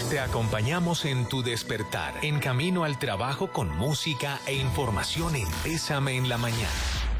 Te acompañamos en tu despertar, en camino al trabajo con música e información en Bésame en la Mañana.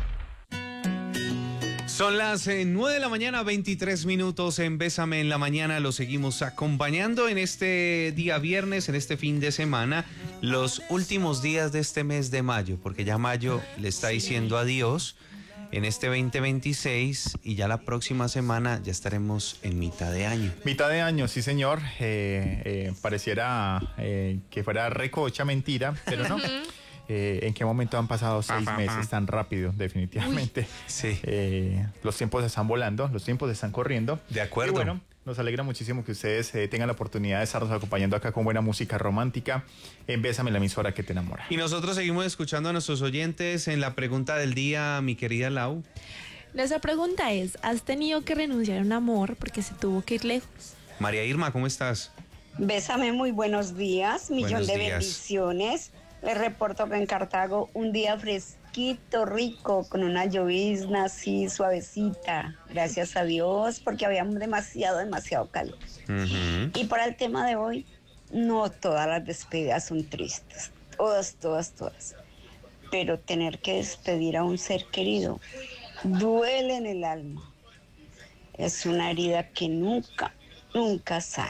Son las 9 de la mañana, 23 minutos en Bésame en la Mañana. Los seguimos acompañando en este día viernes, en este fin de semana, los últimos días de este mes de mayo, porque ya mayo le está diciendo adiós en este 2026 y ya la próxima semana ya estaremos en mitad de año. Mitad de año, sí señor. Pareciera que fuera recocha mentira, pero no. ¿En qué momento han pasado 6 meses tan rápido? Definitivamente. Uy, sí. Los tiempos están volando, los tiempos están corriendo. De acuerdo. Y bueno, nos alegra muchísimo que ustedes tengan la oportunidad de estarnos acompañando acá con buena música romántica en Bésame, la emisora que te enamora. Y nosotros seguimos escuchando a nuestros oyentes en la pregunta del día, mi querida Lau. Nuestra pregunta es, ¿has tenido que renunciar a un amor porque se tuvo que ir lejos? María Irma, ¿cómo estás? Bésame, muy buenos días, millón de bendiciones. Les reporto que en Cartago un día fresquito, rico, con una llovizna así suavecita, gracias a Dios, porque había demasiado calor. Y para el tema de hoy, no todas las despedidas son tristes, todas. Pero tener que despedir a un ser querido duele en el alma. Es una herida que nunca sana.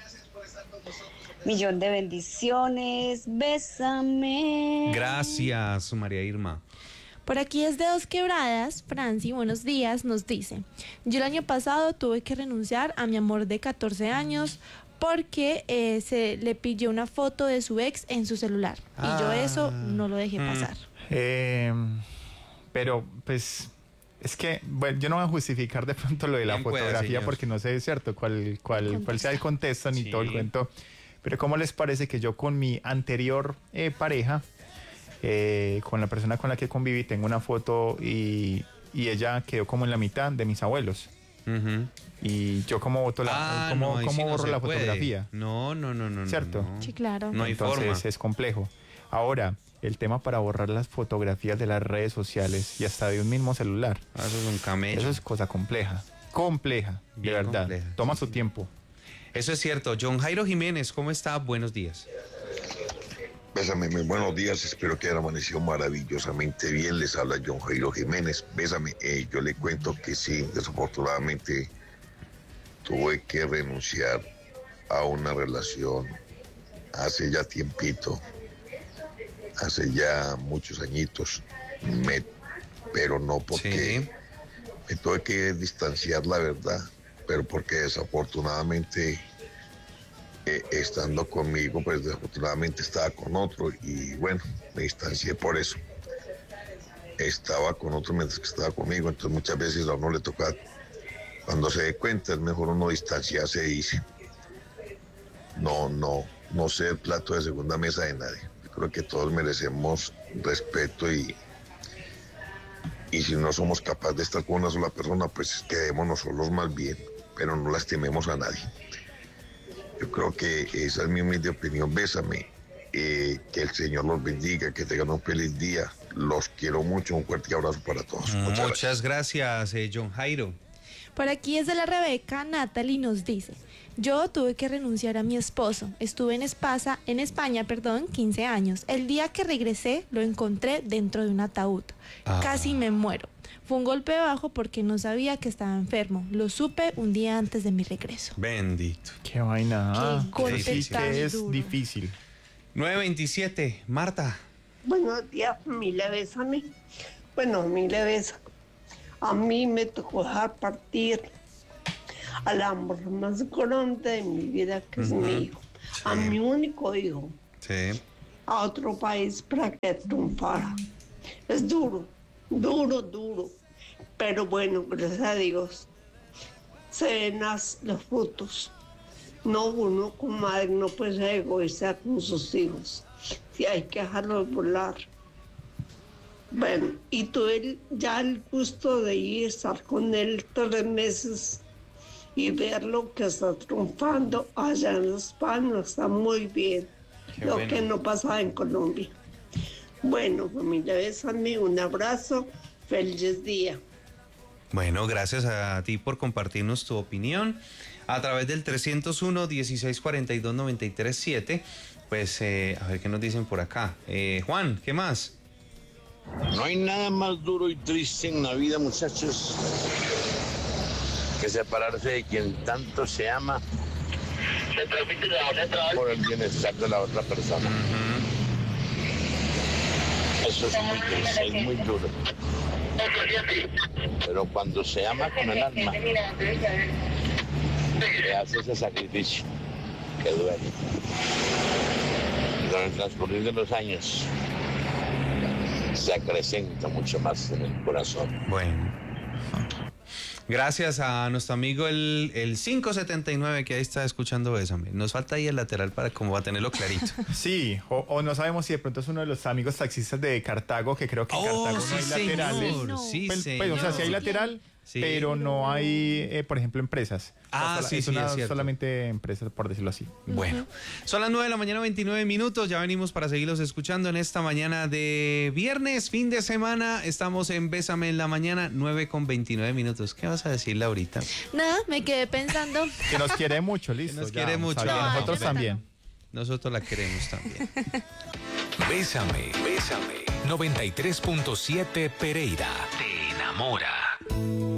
Millón de bendiciones, bésame. Gracias, María Irma. Por aquí es de Dos Quebradas, Franci, buenos días, nos dice: yo el año pasado tuve que renunciar a mi amor de 14 años porque se le pilló una foto de su ex en su celular. Y yo eso no lo dejé pasar. Pero, pues, es que, bueno, yo no voy a justificar de pronto lo de la fotografía porque no sé, ¿cierto? Cuál sea el contexto ni todo el cuento. Pero ¿cómo les parece que yo con mi anterior pareja, con la persona con la que conviví, tengo una foto y ella quedó como en la mitad de mis abuelos? Y yo como boto ¿cómo borro la fotografía? No. ¿Cierto? No. Sí, claro. No hay forma. Entonces es complejo. Ahora, el tema para borrar las fotografías de las redes sociales y hasta de un mismo celular. Eso es un camello. Eso es cosa compleja, de verdad. Compleja. Toma su tiempo. Eso es cierto. John Jairo Jiménez, ¿cómo está? Buenos días. Bésame, muy buenos días, espero que hayan amanecido maravillosamente bien. Les habla John Jairo Jiménez. Bésame, yo le cuento que sí, desafortunadamente tuve que renunciar a una relación hace ya tiempito, hace ya muchos añitos, pero no porque me tuve que distanciar, la verdad, pero porque desafortunadamente estando conmigo, pues desafortunadamente estaba con otro y bueno, me distancié por eso. Estaba con otro mientras que estaba conmigo, entonces muchas veces a uno le toca, cuando se dé cuenta, es mejor uno distanciarse, dice. No ser plato de segunda mesa de nadie. Yo creo que todos merecemos respeto y si no somos capaces de estar con una sola persona, pues quedémonos solos más bien, pero no lastimemos a nadie. Yo creo que esa es mi humilde opinión. Bésame, que el Señor los bendiga, que tengan un feliz día. Los quiero mucho, un fuerte abrazo para todos. Muchas gracias, John Jairo. Por aquí es de la Rebeca, Natalie nos dice: yo tuve que renunciar a mi esposo. Estuve en España, 15 años. El día que regresé lo encontré dentro de un ataúd. Casi me muero. Fue un golpe bajo porque no sabía que estaba enfermo. Lo supe un día antes de mi regreso. Bendito. Qué vaina. Qué golpe tan es duro. difícil. 9:27, Marta. Buenos días, familia, bésame. Bueno, familia, bésame. A mí me tocó dejar partir al amor más grande de mi vida, que es mi hijo. Sí. A mi único hijo. Sí. A otro país para que triunfara. Es duro. Pero bueno, gracias a Dios se ven los frutos. No, uno como madre no puede ser egoísta con sus hijos. Sí, hay que dejarlos volar. Bueno, y tuve ya el gusto de ir a estar con él 3 meses y ver lo que está triunfando allá en España. Está muy bien. Lo que no pasaba en Colombia. Bueno, familia, bésame, un abrazo, feliz día. Bueno, gracias a ti por compartirnos tu opinión. a través del 301-1642-937. Pues a ver qué nos dicen por acá. Juan, ¿qué más? No hay nada más duro y triste en la vida, muchachos, que separarse de quien tanto se ama por el bienestar de la otra persona. Eso es muy triste, es muy duro. Pero cuando se ama con el alma, se hace ese sacrificio que duele. Con el transcurrir de los años se acrecenta mucho más en el corazón. Bueno. Gracias a nuestro amigo el 579 que ahí está escuchando Bésame. Nos falta ahí el lateral para como va a tenerlo clarito. Sí, o no sabemos si de pronto es uno de los amigos taxistas de Cartago, que creo que en Cartago sí, no hay laterales. Sí, Pues, o sea, sí hay lateral, sí, pero no hay, por ejemplo, empresas. Sí, sí, es cierto. Solamente empresas, por decirlo así. Bueno, son las 9 de la mañana, 29 minutos. Ya venimos para seguirlos escuchando en esta mañana de viernes, fin de semana. Estamos en Bésame en la mañana, 9:29 minutos. ¿Qué vas a decir, Laurita? Nada, me quedé pensando. Que nos quiere mucho, listo. Que nos quiere mucho. Nosotros también. Nosotros la queremos también. Bésame, bésame. 93.7 Pereira. Te enamora.